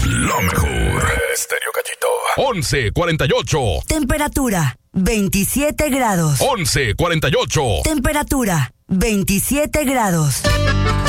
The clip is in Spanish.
La mejor. Estéreo Cachito. 11:48. Temperatura 27 grados. 11:48. Temperatura 27 grados.